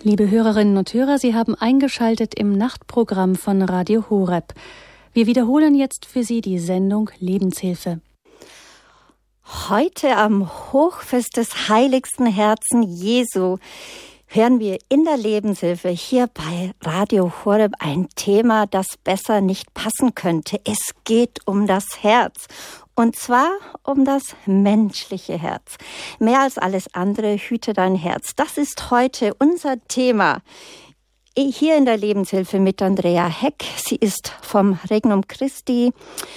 Liebe Hörerinnen und Hörer, Sie haben eingeschaltet im Nachtprogramm von Radio Horeb. Wir wiederholen jetzt für Sie die Sendung Lebenshilfe. Heute am Hochfest des heiligsten Herzen Jesu hören wir in der Lebenshilfe hier bei Radio Horeb ein Thema, das besser nicht passen könnte. Es geht um das Herz. Und zwar um das menschliche Herz. Mehr als alles andere, hüte dein Herz. Das ist heute unser Thema. Hier in der Lebenshilfe mit Andrea Heck. Sie ist vom Regnum Christi.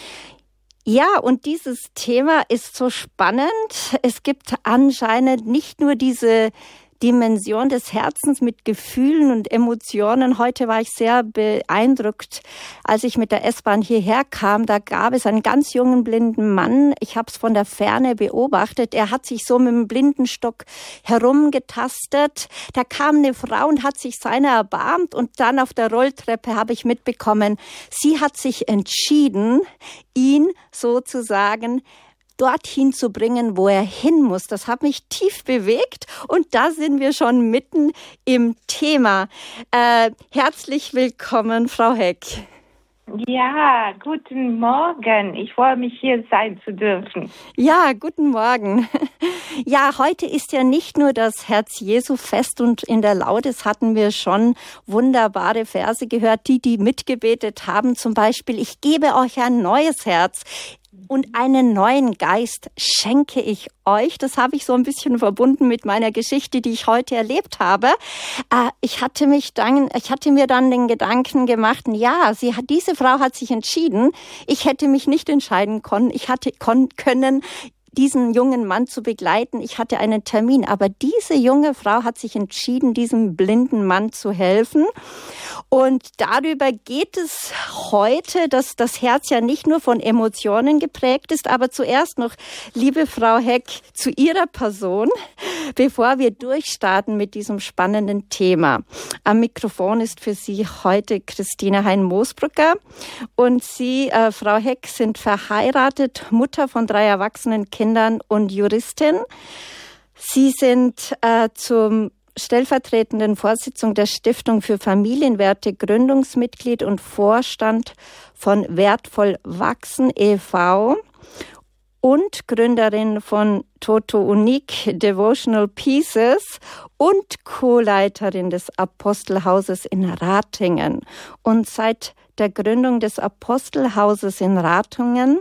Ja, und dieses Thema ist so spannend. Es gibt anscheinend nicht nur diese Dimension des Herzens mit Gefühlen und Emotionen. Heute war ich sehr beeindruckt, als ich mit der S-Bahn hierher kam. Da gab es einen ganz jungen blinden Mann. Ich habe es von der Ferne beobachtet. Er hat sich so mit dem Blindenstock herumgetastet. Da kam eine Frau und hat sich seiner erbarmt. Und dann auf der Rolltreppe habe ich mitbekommen, sie hat sich entschieden, ihn sozusagen dorthin zu bringen, wo er hin muss. Das hat mich tief bewegt und da sind wir schon mitten im Thema. Herzlich willkommen, Frau Heck. Ja, guten Morgen. Ich freue mich, hier sein zu dürfen. Ja, guten Morgen. Ja, heute ist ja nicht nur das Herz Jesu Fest und in der Laudes hatten wir schon wunderbare Verse gehört, die mitgebetet haben. Zum Beispiel, ich gebe euch ein neues Herz. Und einen neuen Geist schenke ich euch. Das habe ich so ein bisschen verbunden mit meiner Geschichte, die ich heute erlebt habe. Ich hatte mir dann den Gedanken gemacht, ja, diese Frau hat sich entschieden. Ich hätte mich nicht entscheiden können. Ich hatte können, diesen jungen Mann zu begleiten. Ich hatte einen Termin, aber diese junge Frau hat sich entschieden, diesem blinden Mann zu helfen. Und darüber geht es heute, dass das Herz ja nicht nur von Emotionen geprägt ist, aber zuerst noch, liebe Frau Heck, zu Ihrer Person, bevor wir durchstarten mit diesem spannenden Thema. Am Mikrofon ist für Sie heute Christine Hein-Moosbrücker und Sie, Frau Heck, sind verheiratet, Mutter von 3 erwachsenen Kindern und Juristin. Sie sind zum stellvertretenden Vorsitzung der Stiftung für Familienwerte Gründungsmitglied und Vorstand von Wertvoll Wachsen e.V. und Gründerin von Toto Unique Devotional Pieces und Co-Leiterin des Apostelhauses in Ratingen. Und seit der Gründung des Apostelhauses in Ratingen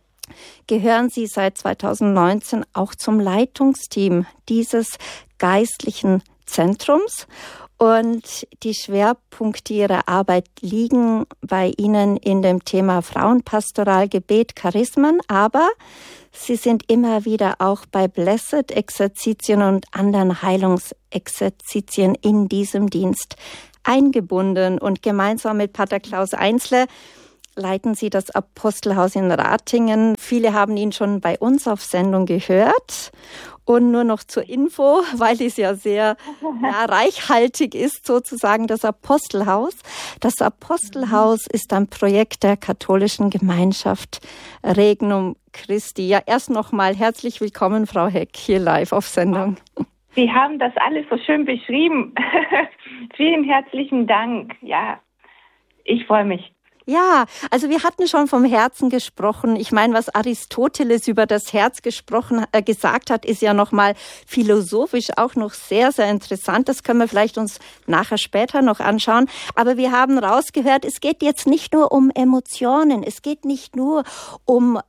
gehören Sie seit 2019 auch zum Leitungsteam dieses geistlichen Zentrums. Und die Schwerpunkte Ihrer Arbeit liegen bei Ihnen in dem Thema Frauenpastoral, Gebet, Charismen, aber Sie sind immer wieder auch bei Blessed Exerzitien und anderen Heilungsexerzitien in diesem Dienst eingebunden. Und gemeinsam mit Pater Klaus Einzle leiten Sie das Apostelhaus in Ratingen. Viele haben ihn schon bei uns auf Sendung gehört. Und nur noch zur Info, weil es ja sehr reichhaltig ist, sozusagen das Apostelhaus. Das Apostelhaus ist ein Projekt der katholischen Gemeinschaft Regnum Christi. Ja, erst nochmal herzlich willkommen, Frau Heck, hier live auf Sendung. Sie haben das alles so schön beschrieben. Vielen herzlichen Dank. Ja, ich freue mich. Ja, also wir hatten schon vom Herzen gesprochen. Ich meine, was Aristoteles über das Herz gesagt hat, ist ja nochmal philosophisch auch noch sehr, sehr interessant. Das können wir vielleicht uns nachher später noch anschauen. Aber wir haben rausgehört, es geht jetzt nicht nur um Emotionen. Es geht nicht nur um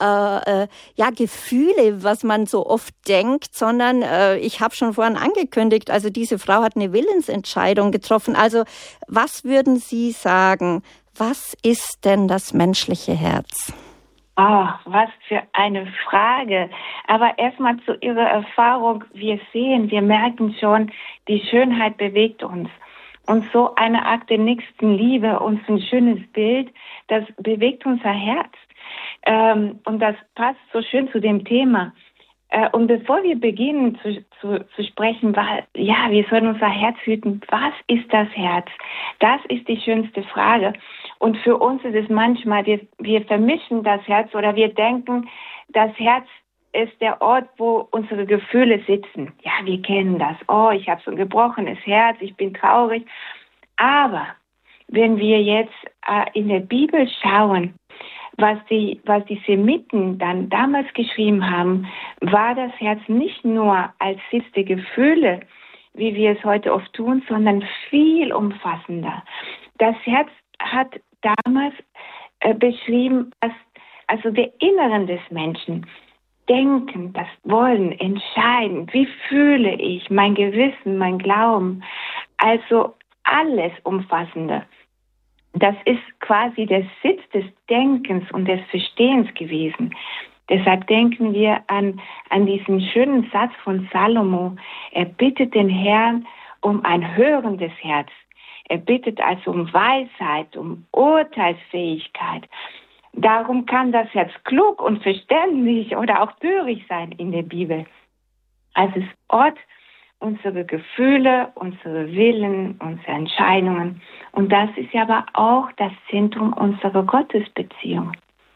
Gefühle, was man so oft denkt, sondern ich habe schon vorhin angekündigt, also diese Frau hat eine Willensentscheidung getroffen. Also was würden Sie sagen? Was ist denn das menschliche Herz? Ach, was für eine Frage. Aber erstmal zu Ihrer Erfahrung. Wir merken schon, die Schönheit bewegt uns. Und so eine Akt der nächsten Liebe und so ein schönes Bild, das bewegt unser Herz. Und das passt so schön zu dem Thema. Und bevor wir beginnen zu sprechen, wir sollen unser Herz hüten. Was ist das Herz? Das ist die schönste Frage. Und für uns ist es manchmal, wir vermischen das Herz oder wir denken, das Herz ist der Ort, wo unsere Gefühle sitzen. Ja, wir kennen das. Oh, ich habe so ein gebrochenes Herz, ich bin traurig. Aber wenn wir jetzt in der Bibel schauen, was die Semiten dann damals geschrieben haben, war das Herz nicht nur als Sitz der Gefühle, wie wir es heute oft tun, sondern viel umfassender. Das Herz hat damals beschrieben, also der Inneren des Menschen. Denken, das Wollen, entscheiden, wie fühle ich, mein Gewissen, mein Glauben, also alles Umfassende. Das ist quasi der Sitz des Denkens und des Verstehens gewesen. Deshalb denken wir an diesen schönen Satz von Salomo. Er bittet den Herrn um ein hörendes Herz. Er bittet also um Weisheit, um Urteilsfähigkeit. Darum kann das Herz klug und verständlich oder auch töricht sein in der Bibel. Also es ist Ort unsere Gefühle, unsere Willen, unsere Entscheidungen. Und das ist ja aber auch das Zentrum unserer Gottesbeziehung.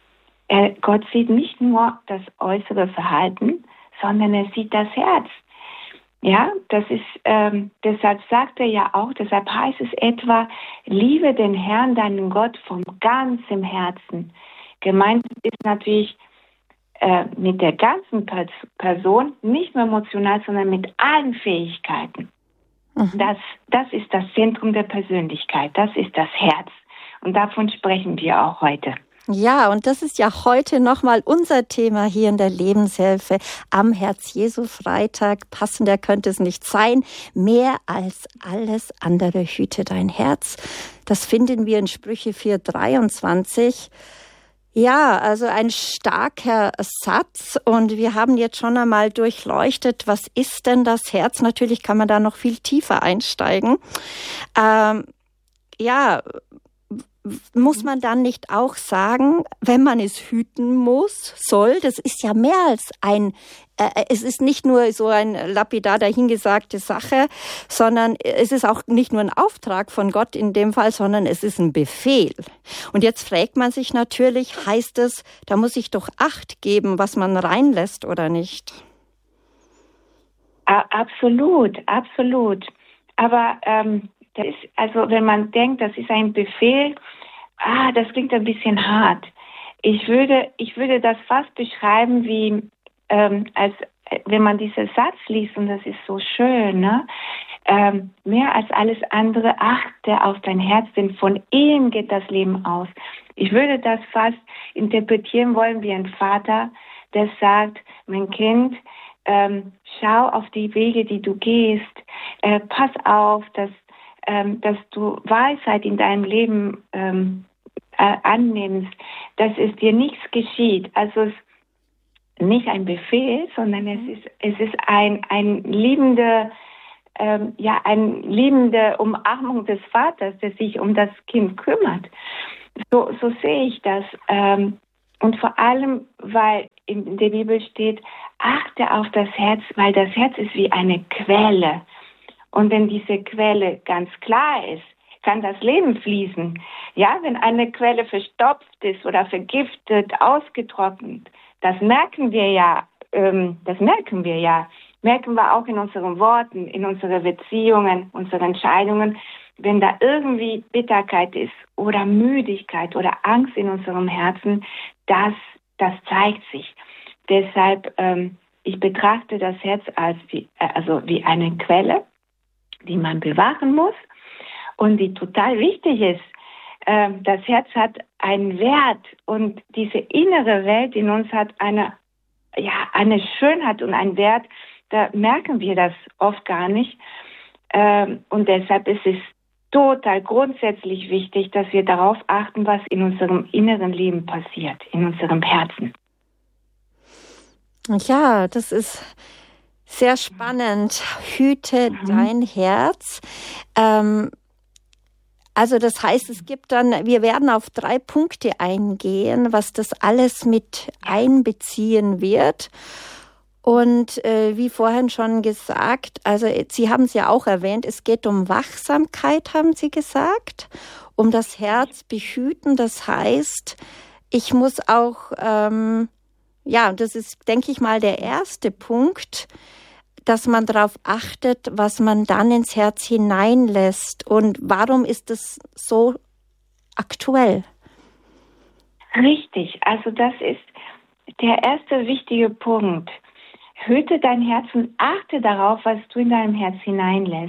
Gott sieht nicht nur das äußere Verhalten, sondern er sieht das Herz. Ja, das ist, deshalb sagt er ja auch, deshalb heißt es etwa, liebe den Herrn, deinen Gott, von ganzem Herzen. Gemeint ist natürlich mit der ganzen Person, nicht nur emotional, sondern mit allen Fähigkeiten. Mhm. Das ist das Zentrum der Persönlichkeit, das ist das Herz. Und davon sprechen wir auch heute. Ja, und das ist ja heute nochmal unser Thema hier in der Lebenshilfe am Herz-Jesu-Freitag. Passender könnte es nicht sein. Mehr als alles andere hüte dein Herz. Das finden wir in Sprüche 4,23. Ja, also ein starker Satz. Und wir haben jetzt schon einmal durchleuchtet, was ist denn das Herz? Natürlich kann man da noch viel tiefer einsteigen. Muss man dann nicht auch sagen, wenn man es hüten soll, das ist ja mehr als es ist nicht nur so ein lapidar dahingesagte Sache, sondern es ist auch nicht nur ein Auftrag von Gott in dem Fall, sondern es ist ein Befehl. Und jetzt fragt man sich natürlich, heißt es, da muss ich doch Acht geben, was man reinlässt oder nicht? Absolut, absolut. Aber das ist, also wenn man denkt, das ist ein Befehl, das klingt ein bisschen hart. Ich würde das fast beschreiben wie, als wenn man diesen Satz liest, und das ist so schön, ne? Mehr als alles andere achte auf dein Herz, denn von ihm geht das Leben aus. Ich würde das fast interpretieren wollen wie ein Vater, der sagt, mein Kind, schau auf die Wege, die du gehst, pass auf, dass du Weisheit in deinem Leben annimmst, dass es dir nichts geschieht. Also es ist nicht ein Befehl, sondern es ist eine liebende Umarmung des Vaters, der sich um das Kind kümmert. So sehe ich das. Und vor allem, weil in der Bibel steht, achte auf das Herz, weil das Herz ist wie eine Quelle. Und wenn diese Quelle ganz klar ist, kann das Leben fließen. Ja, wenn eine Quelle verstopft ist oder vergiftet, ausgetrocknet, das merken wir ja. Merken wir auch in unseren Worten, in unseren Beziehungen, unseren Entscheidungen. Wenn da irgendwie Bitterkeit ist oder Müdigkeit oder Angst in unserem Herzen, das zeigt sich. Deshalb, ich betrachte das Herz als wie eine Quelle, die man bewahren muss und die total wichtig ist. Das Herz hat einen Wert und diese innere Welt in uns hat eine Schönheit und einen Wert, da merken wir das oft gar nicht. Und deshalb ist es total grundsätzlich wichtig, dass wir darauf achten, was in unserem inneren Leben passiert, in unserem Herzen. Ja, das ist sehr spannend. Hüte dein Herz. Also das heißt, wir werden auf 3 Punkte eingehen, was das alles mit einbeziehen wird. Und wie vorhin schon gesagt, also Sie haben es ja auch erwähnt, es geht um Wachsamkeit, haben Sie gesagt, um das Herz behüten. Das heißt, ich muss auch Ja, und das ist, denke ich mal, der erste Punkt, dass man darauf achtet, was man dann ins Herz hineinlässt. Und warum ist es so aktuell? Richtig, also das ist der erste wichtige Punkt. Hüte dein Herz und achte darauf, was du in deinem Herz hineinlässt.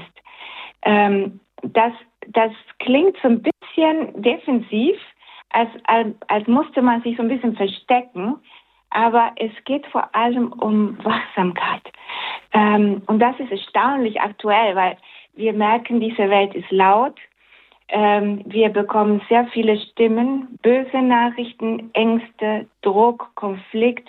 Das klingt so ein bisschen defensiv, als musste man sich so ein bisschen verstecken, aber es geht vor allem um Wachsamkeit. Und das ist erstaunlich aktuell, weil wir merken, diese Welt ist laut. Wir bekommen sehr viele Stimmen, böse Nachrichten, Ängste, Druck, Konflikt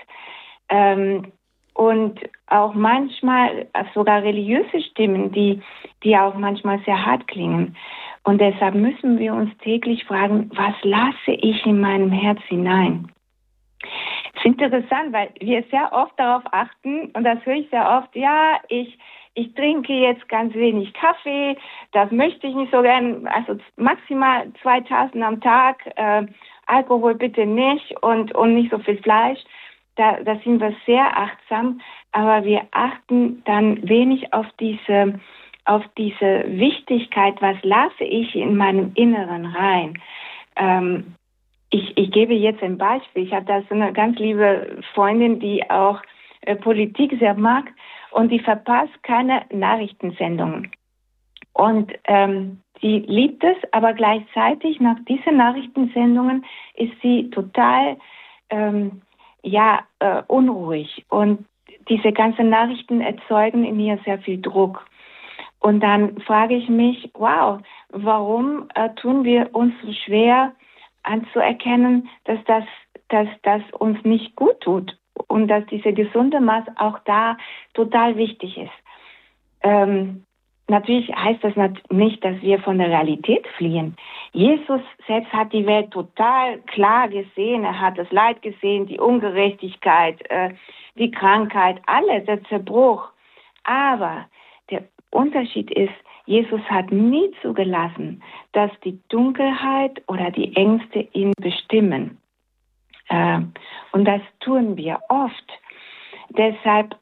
und auch manchmal sogar religiöse Stimmen, die auch manchmal sehr hart klingen. Und deshalb müssen wir uns täglich fragen, was lasse ich in meinem Herz hinein? Es ist interessant, weil wir sehr oft darauf achten, und das höre ich sehr oft, ja, ich trinke jetzt ganz wenig Kaffee, das möchte ich nicht so gern, also maximal 2 Tassen am Tag, Alkohol bitte nicht und nicht so viel Fleisch. Da sind wir sehr achtsam, aber wir achten dann wenig auf diese Wichtigkeit, was lasse ich in meinem Inneren rein. Ich gebe jetzt ein Beispiel. Ich habe da so eine ganz liebe Freundin, die auch Politik sehr mag und die verpasst keine Nachrichtensendungen. Und sie liebt es, aber gleichzeitig nach diesen Nachrichtensendungen ist sie total unruhig. Und diese ganzen Nachrichten erzeugen in ihr sehr viel Druck. Und dann frage ich mich, wow, warum tun wir uns so schwer anzuerkennen, dass das uns nicht gut tut und dass diese gesunde Maß auch da total wichtig ist. Natürlich heißt das nicht, dass wir von der Realität fliehen. Jesus selbst hat die Welt total klar gesehen. Er hat das Leid gesehen, die Ungerechtigkeit, die Krankheit, alles, der Zerbruch. Aber der Unterschied ist, Jesus hat nie zugelassen, dass die Dunkelheit oder die Ängste ihn bestimmen. Und das tun wir oft. Deshalb,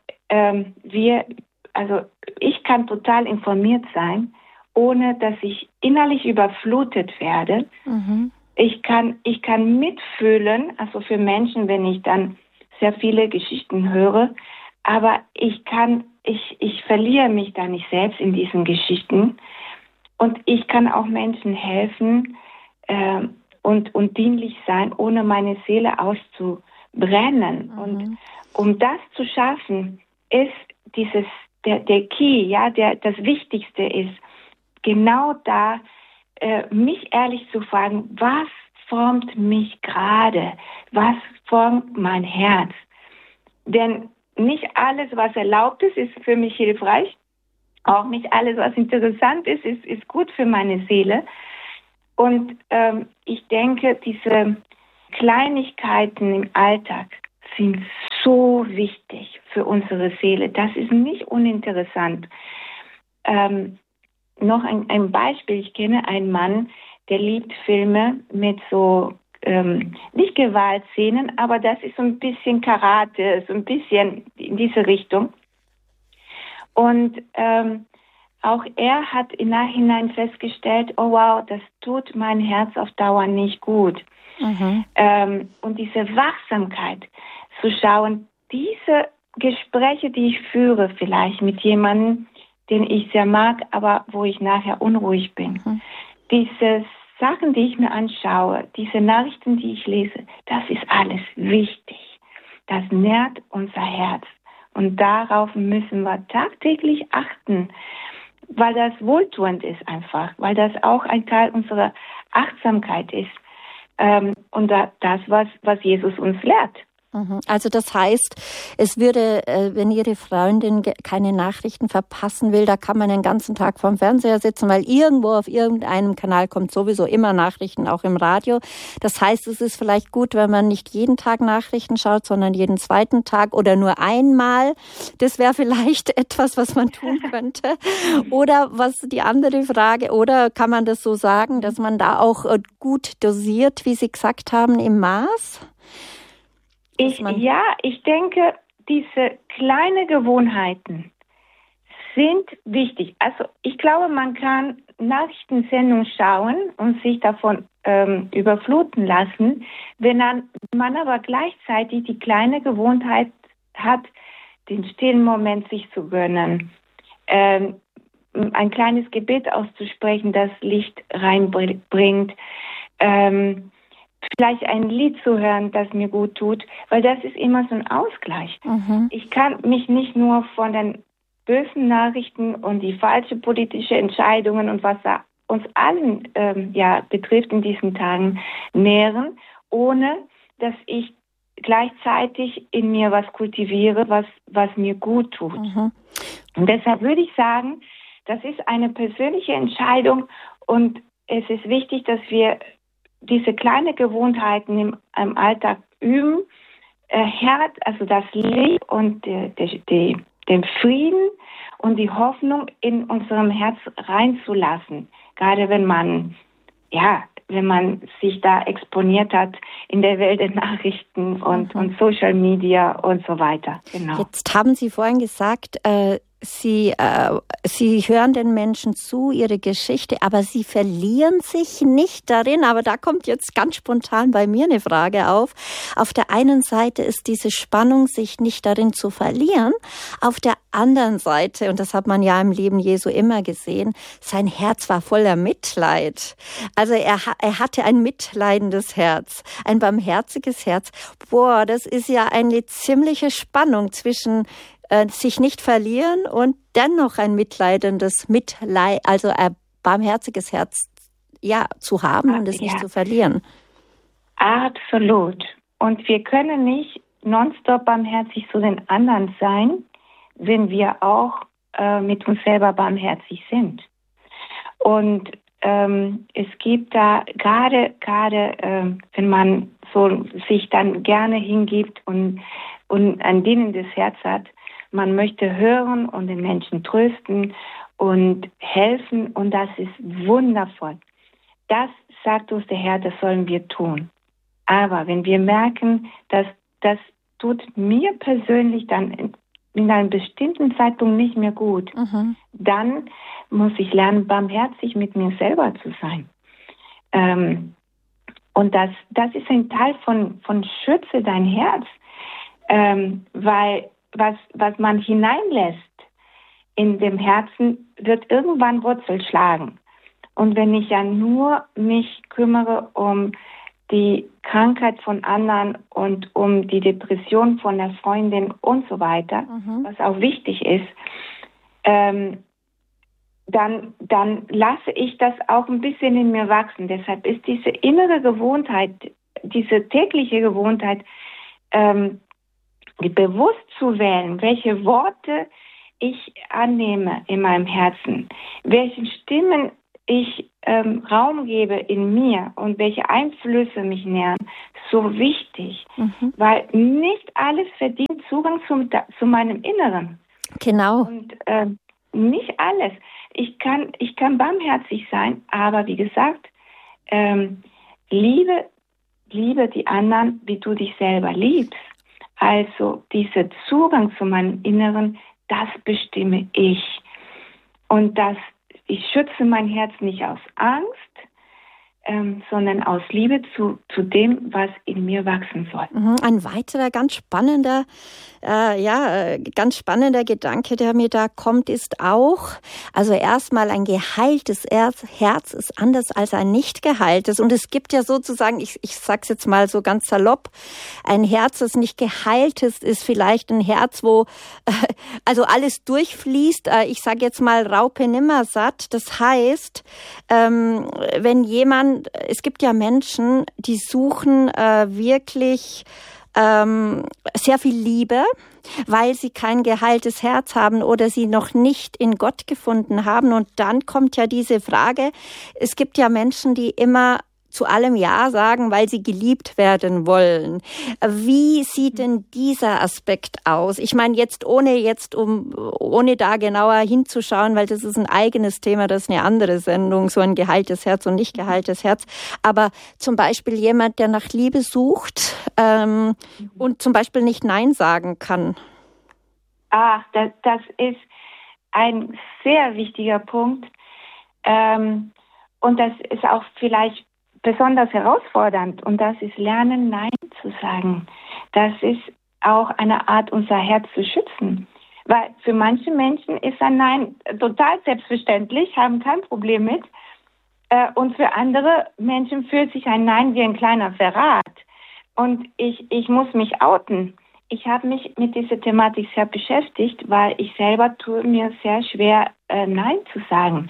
ich kann total informiert sein, ohne dass ich innerlich überflutet werde. Mhm. Ich kann mitfühlen, also für Menschen, wenn ich dann sehr viele Geschichten höre, aber ich verliere mich da nicht selbst in diesen Geschichten und ich kann auch Menschen helfen und dienlich sein, ohne meine Seele auszubrennen. Mhm. Und um das zu schaffen, ist der Key, ja, das Wichtigste ist, genau da mich ehrlich zu fragen, was formt mich gerade? Was formt mein Herz? Denn nicht alles, was erlaubt ist für mich hilfreich. Auch nicht alles, was interessant ist gut für meine Seele. Und ich denke, diese Kleinigkeiten im Alltag sind so wichtig für unsere Seele. Das ist nicht uninteressant. Noch ein Beispiel. Ich kenne einen Mann, der liebt Filme mit so nicht Gewaltszenen, aber das ist so ein bisschen Karate, so ein bisschen in diese Richtung. Und auch er hat im Nachhinein festgestellt, oh wow, das tut mein Herz auf Dauer nicht gut. Mhm. Und diese Wachsamkeit zu schauen, diese Gespräche, die ich führe, vielleicht mit jemandem, den ich sehr mag, aber wo ich nachher unruhig bin. Mhm. Diese Sachen, die ich mir anschaue, diese Nachrichten, die ich lese, das ist alles wichtig. Das nährt unser Herz. Und darauf müssen wir tagtäglich achten, weil das wohltuend ist einfach, weil das auch ein Teil unserer Achtsamkeit ist. Und das, was Jesus uns lehrt. Also das heißt, es würde, wenn Ihre Freundin keine Nachrichten verpassen will, da kann man den ganzen Tag vorm Fernseher sitzen, weil irgendwo auf irgendeinem Kanal kommt sowieso immer Nachrichten, auch im Radio. Das heißt, es ist vielleicht gut, wenn man nicht jeden Tag Nachrichten schaut, sondern jeden zweiten Tag oder nur einmal. Das wäre vielleicht etwas, was man tun könnte. Oder was die andere Frage, oder kann man das so sagen, dass man da auch gut dosiert, wie Sie gesagt haben, im Maß? Ich denke, diese kleinen Gewohnheiten sind wichtig. Also ich glaube, man kann Nachrichtensendungen schauen und sich davon überfluten lassen, wenn man aber gleichzeitig die kleine Gewohnheit hat, den stillen Moment sich zu gönnen, ein kleines Gebet auszusprechen, das Licht reinbringt, vielleicht ein Lied zu hören, das mir gut tut, weil das ist immer so ein Ausgleich. Mhm. Ich kann mich nicht nur von den bösen Nachrichten und die falsche politische Entscheidungen und was da uns allen betrifft in diesen Tagen nähren, ohne dass ich gleichzeitig in mir was kultiviere, was mir gut tut. Mhm. Und deshalb würde ich sagen, das ist eine persönliche Entscheidung und es ist wichtig, dass wir diese kleinen Gewohnheiten im Alltag üben, Herz, also das Licht und den Frieden und die Hoffnung in unserem Herz reinzulassen. Gerade wenn man sich da exponiert hat in der Welt der Nachrichten und Social Media und so weiter. Genau. Jetzt haben Sie vorhin gesagt, Sie hören den Menschen zu, ihre Geschichte, aber Sie verlieren sich nicht darin. Aber da kommt jetzt ganz spontan bei mir eine Frage auf. Auf der einen Seite ist diese Spannung, sich nicht darin zu verlieren. Auf der anderen Seite, und das hat man ja im Leben Jesu immer gesehen, sein Herz war voller Mitleid. Also er hatte ein mitleidendes Herz, ein barmherziges Herz. Boah, das ist ja eine ziemliche Spannung zwischen sich nicht verlieren und dennoch ein mitleidendes also ein barmherziges Herz zu haben und es nicht zu verlieren. Absolut. Und wir können nicht nonstop barmherzig zu den anderen sein, wenn wir auch mit uns selber barmherzig sind. Und es gibt da gerade wenn man so sich dann gerne hingibt und ein dienendes Herz hat, man möchte hören und den Menschen trösten und helfen und das ist wundervoll. Das sagt uns der Herr, das sollen wir tun. Aber wenn wir merken, dass das tut mir persönlich dann in einem bestimmten Zeitpunkt nicht mehr gut, dann muss ich lernen, barmherzig mit mir selber zu sein. Und das ist ein Teil von Schütze dein Herz, weil was man hineinlässt in dem Herzen, wird irgendwann Wurzel schlagen. Und wenn ich ja nur mich kümmere um die Krankheit von anderen und um die Depression von der Freundin und so weiter, was auch wichtig ist, dann lasse ich das auch ein bisschen in mir wachsen. Deshalb ist diese innere Gewohnheit, diese tägliche Gewohnheit, bewusst zu wählen, welche Worte ich annehme in meinem Herzen, welchen Stimmen ich Raum gebe in mir und welche Einflüsse mich nähern, so wichtig, weil nicht alles verdient Zugang zu meinem Inneren. Genau. Und nicht alles. Ich kann barmherzig sein, aber wie gesagt, liebe die anderen, wie du dich selber liebst. Also dieser Zugang zu meinem Inneren, das bestimme ich. Und ich schütze mein Herz nicht aus Angst, sondern aus Liebe zu dem, was in mir wachsen soll. Ein weiterer ganz spannender Gedanke, der mir da kommt, ist auch, also erstmal ein geheiltes Herz ist anders als ein nicht geheiltes. Und es gibt ja sozusagen, ich sag's jetzt mal so ganz salopp, ein Herz, das nicht geheilt ist vielleicht ein Herz, wo also alles durchfließt. Ich sage jetzt mal Raupe nimmersatt. Das heißt, es gibt ja Menschen, die suchen wirklich sehr viel Liebe, weil sie kein geheiltes Herz haben oder sie noch nicht in Gott gefunden haben. Und dann kommt ja diese Frage, es gibt ja Menschen, die immer zu allem Ja sagen, weil sie geliebt werden wollen. Wie sieht denn dieser Aspekt aus? Ich meine, ohne da genauer hinzuschauen, weil das ist ein eigenes Thema, das ist eine andere Sendung, so ein geheiltes Herz und nicht geheiltes Herz. Aber zum Beispiel jemand, der nach Liebe sucht und zum Beispiel nicht Nein sagen kann. Das ist ein sehr wichtiger Punkt. Und das ist auch vielleicht besonders herausfordernd. Und das ist Lernen, Nein zu sagen. Das ist auch eine Art, unser Herz zu schützen. Weil für manche Menschen ist ein Nein total selbstverständlich, haben kein Problem mit. Und für andere Menschen fühlt sich ein Nein wie ein kleiner Verrat. Und ich muss mich outen. Ich habe mich mit dieser Thematik sehr beschäftigt, weil ich selber tue mir sehr schwer, Nein zu sagen.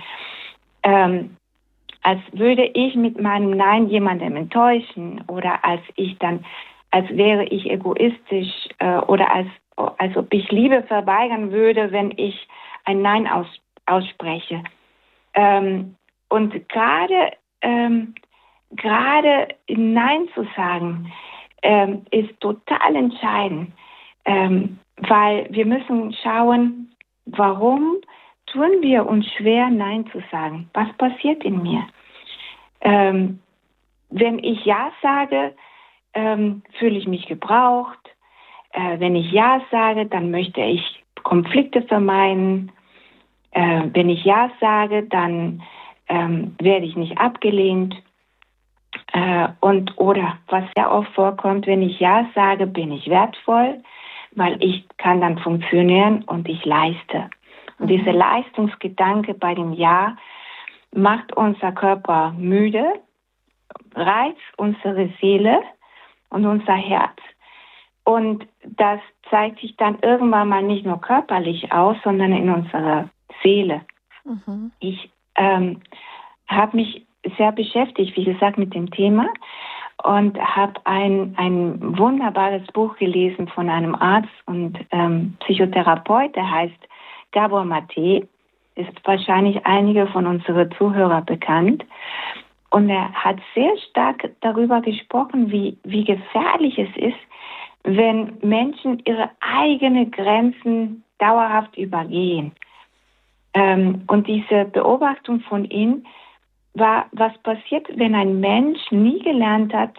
Als würde ich mit meinem Nein jemandem enttäuschen oder als wäre ich egoistisch oder als ob ich Liebe verweigern würde, wenn ich ein Nein ausspreche. Und gerade Nein zu sagen, ist total entscheidend, weil wir müssen schauen, warum tun wir uns schwer, Nein zu sagen? Was passiert in mir? Wenn ich Ja sage, fühle ich mich gebraucht. Wenn ich Ja sage, dann möchte ich Konflikte vermeiden. Wenn ich Ja sage, dann werde ich nicht abgelehnt. Oder was sehr oft vorkommt, wenn ich Ja sage, bin ich wertvoll, weil ich kann dann funktionieren und ich leiste. Und dieser Leistungsgedanke bei dem Ja macht unser Körper müde, reizt unsere Seele und unser Herz. Und das zeigt sich dann irgendwann mal nicht nur körperlich aus, sondern in unserer Seele. Ich habe mich sehr beschäftigt, wie gesagt, mit dem Thema und habe ein wunderbares Buch gelesen von einem Arzt und Psychotherapeut, der heißt Gabor Mate, ist wahrscheinlich einige von unseren Zuhörern bekannt. Und er hat sehr stark darüber gesprochen, wie gefährlich es ist, wenn Menschen ihre eigenen Grenzen dauerhaft übergehen. Und diese Beobachtung von ihm war, was passiert, wenn ein Mensch nie gelernt hat,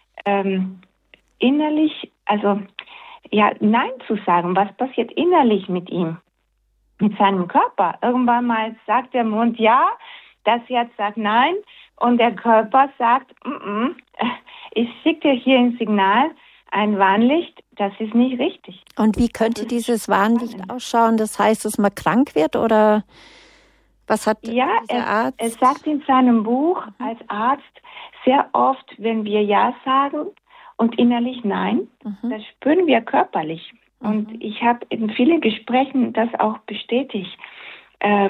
innerlich, Nein zu sagen. Was passiert innerlich mit ihm, mit seinem Körper? Irgendwann mal sagt der Mund Ja, das Herz sagt Nein und der Körper sagt, ich schicke dir hier ein Signal, ein Warnlicht, das ist nicht richtig. Und wie könnte dieses Warnlicht ausschauen? Das heißt, dass man krank wird oder was hat dieser Arzt? Er sagt in seinem Buch als Arzt sehr oft, wenn wir Ja sagen und innerlich Nein, das spüren wir körperlich. Und ich habe in vielen Gesprächen das auch bestätigt. Dass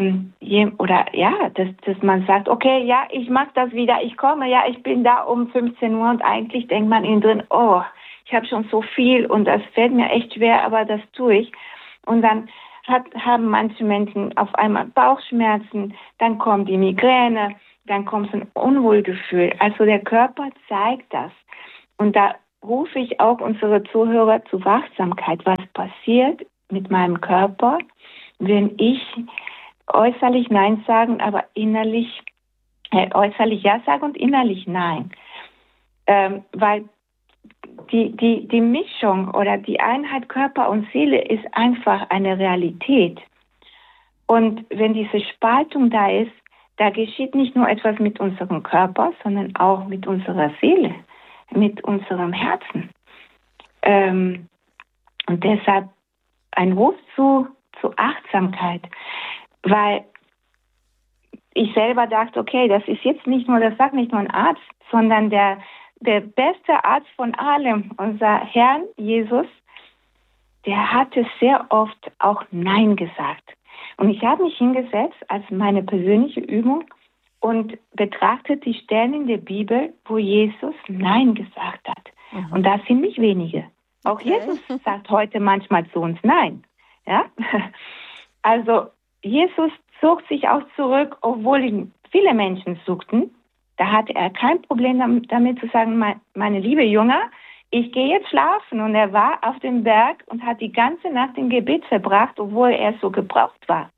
man sagt, okay, ja, ich mache das wieder, ich komme, ja, ich bin da um 15 Uhr und eigentlich denkt man innen drin, oh, ich habe schon so viel und das fällt mir echt schwer, aber das tue ich. Und dann haben manche Menschen auf einmal Bauchschmerzen, dann kommt die Migräne, dann kommt ein Unwohlgefühl. Also der Körper zeigt das. Und da rufe ich auch unsere Zuhörer zu Wachsamkeit. Was passiert mit meinem Körper, wenn ich äußerlich Nein sagen, aber innerlich äußerlich Ja sagen und innerlich Nein? Weil die Mischung oder die Einheit Körper und Seele ist einfach eine Realität. Und wenn diese Spaltung da ist, da geschieht nicht nur etwas mit unserem Körper, sondern auch mit unserer Seele, mit unserem Herzen. Und deshalb ein Ruf zu Achtsamkeit, weil ich selber dachte, okay, das ist jetzt nicht nur, das sagt nicht nur ein Arzt, sondern der beste Arzt von allem, unser Herr Jesus, der hatte sehr oft auch Nein gesagt. Und ich habe mich hingesetzt als meine persönliche Übung und betrachtet die Stellen in der Bibel, wo Jesus Nein gesagt hat. Und das sind nicht wenige. Auch Jesus sagt heute manchmal zu uns Nein. Ja? Also Jesus zog sich auch zurück, obwohl ihn viele Menschen suchten. Da hatte er kein Problem damit zu sagen, meine liebe Jünger, ich gehe jetzt schlafen. Und er war auf dem Berg und hat die ganze Nacht im Gebet verbracht, obwohl er so gebraucht war.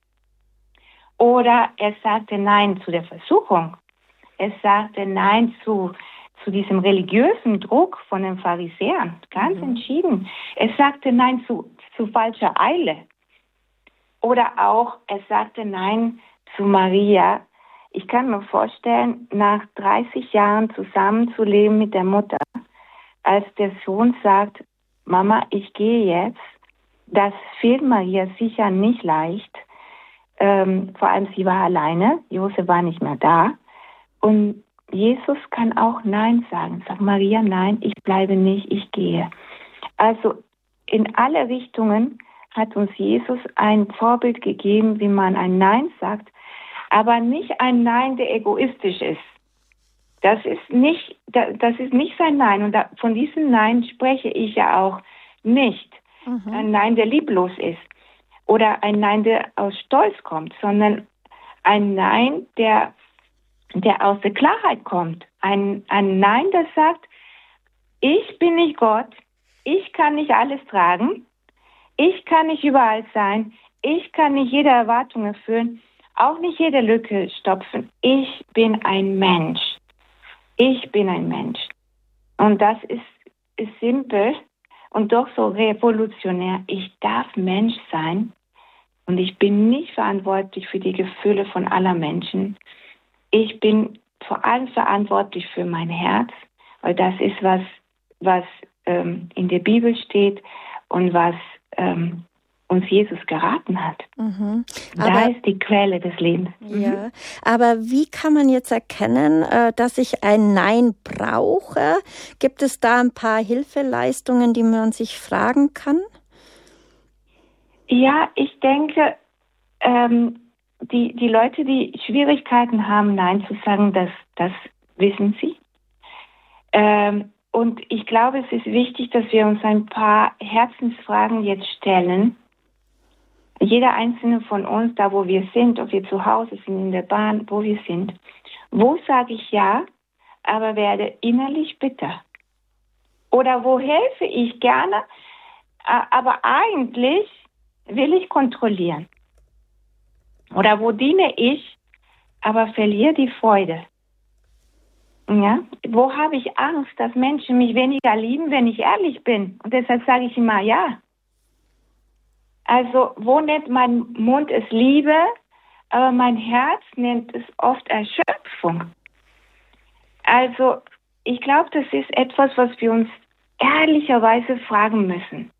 Oder er sagte Nein zu der Versuchung. Er sagte Nein zu diesem religiösen Druck von den Pharisäern. Ganz entschieden. Er sagte Nein zu falscher Eile. Oder auch, er sagte Nein zu Maria. Ich kann mir vorstellen, nach 30 Jahren zusammenzuleben mit der Mutter, als der Sohn sagt, Mama, ich gehe jetzt, das fällt Maria sicher nicht leicht. Vor allem sie war alleine, Josef war nicht mehr da. Und Jesus kann auch Nein sagen. Sagt Maria, nein, ich bleibe nicht, ich gehe. Also in alle Richtungen hat uns Jesus ein Vorbild gegeben, wie man ein Nein sagt, aber nicht ein Nein, der egoistisch ist. Das ist nicht sein Nein. Und von diesem Nein spreche ich ja auch nicht. Ein Nein, der lieblos ist. Oder ein Nein, der aus Stolz kommt, sondern ein Nein, der aus der Klarheit kommt. Ein Nein, das sagt, ich bin nicht Gott, ich kann nicht alles tragen, ich kann nicht überall sein, ich kann nicht jede Erwartung erfüllen, auch nicht jede Lücke stopfen. Ich bin ein Mensch. Ich bin ein Mensch. Und das ist simpel und doch so revolutionär. Ich darf Mensch sein und ich bin nicht verantwortlich für die Gefühle von aller Menschen. Ich bin vor allem verantwortlich für mein Herz, weil das ist, was in der Bibel steht und was uns Jesus geraten hat. Da ist die Quelle des Lebens. Ja, aber wie kann man jetzt erkennen, dass ich ein Nein brauche? Gibt es da ein paar Hilfeleistungen, die man sich fragen kann? Ja, ich denke, die Leute, die Schwierigkeiten haben, Nein zu sagen, das wissen sie. Und ich glaube, es ist wichtig, dass wir uns ein paar Herzensfragen jetzt stellen. Jeder einzelne von uns, da wo wir sind, ob wir zu Hause sind, in der Bahn, wo wir sind. Wo sage ich Ja, aber werde innerlich bitter? Oder wo helfe ich gerne, aber eigentlich will ich kontrollieren? Oder wo diene ich, aber verliere die Freude? Ja? Wo habe ich Angst, dass Menschen mich weniger lieben, wenn ich ehrlich bin? Und deshalb sage ich immer Ja. Also, wo nennt mein Mund es Liebe, aber mein Herz nennt es oft Erschöpfung. Also, ich glaube, das ist etwas, was wir uns ehrlicherweise fragen müssen.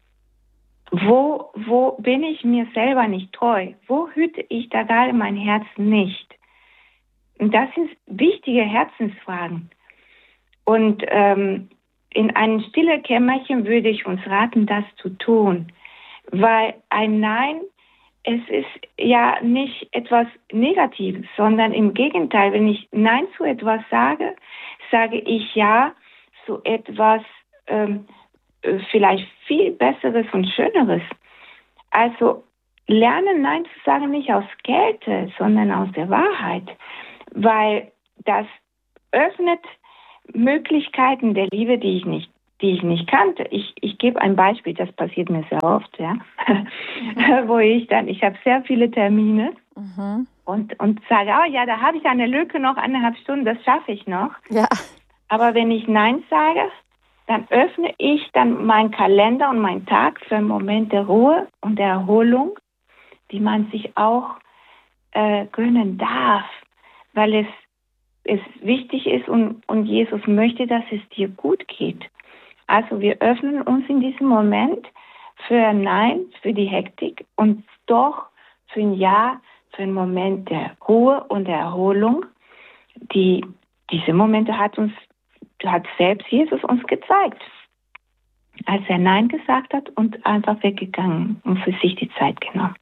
Wo bin ich mir selber nicht treu? Wo hüte ich da gerade mein Herz nicht? Und das sind wichtige Herzensfragen. Und in einem stillen Kämmerchen würde ich uns raten, das zu tun. Weil ein Nein, es ist ja nicht etwas Negatives, sondern im Gegenteil, wenn ich Nein zu etwas sage, sage ich Ja zu etwas vielleicht viel Besseres und Schöneres. Also lernen Nein zu sagen, nicht aus Kälte, sondern aus der Wahrheit, weil das öffnet Möglichkeiten der Liebe, die ich nicht kannte. Ich gebe ein Beispiel, das passiert mir sehr oft, ja, wo ich habe sehr viele Termine und sage, oh ja, da habe ich eine Lücke noch 1,5 Stunden, das schaffe ich noch. Ja. Aber wenn ich Nein sage, dann öffne ich dann meinen Kalender und meinen Tag für einen Moment der Ruhe und der Erholung, die man sich auch gönnen darf, weil es wichtig ist und Jesus möchte, dass es dir gut geht. Also wir öffnen uns in diesem Moment für ein Nein, für die Hektik und doch für ein Ja, für einen Moment der Ruhe und der Erholung. Diese Momente hat selbst Jesus uns gezeigt, als er Nein gesagt hat und einfach weggegangen und für sich die Zeit genommen.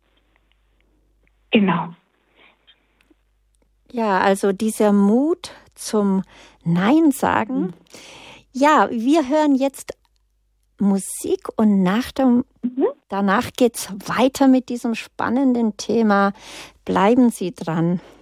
Genau. Ja, also dieser Mut zum Nein sagen. Ja, wir hören jetzt Musik und danach geht's weiter mit diesem spannenden Thema. Bleiben Sie dran.